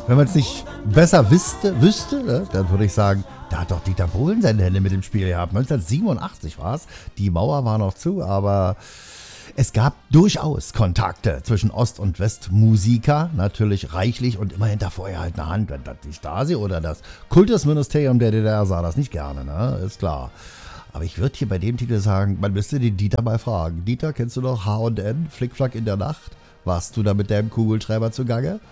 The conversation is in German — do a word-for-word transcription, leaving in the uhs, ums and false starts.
Wenn man es nicht besser wüsste, wüsste ne, dann würde ich sagen, da hat doch Dieter Bohlen seine Hände mit dem Spiel gehabt. neunzehnhundertsiebenundachtzig war es. Die Mauer war noch zu, aber es gab durchaus Kontakte zwischen Ost- und Westmusiker, natürlich reichlich und immer hinter vorgehaltener Hand. Wenn das die Stasi oder das Kultusministerium der D D R sah das nicht gerne, ne? Ist klar. Aber ich würde hier bei dem Titel sagen, man müsste den Dieter mal fragen. Dieter, kennst du noch H und N, Flickflack in der Nacht? Warst du da mit deinem Kugelschreiber zugange?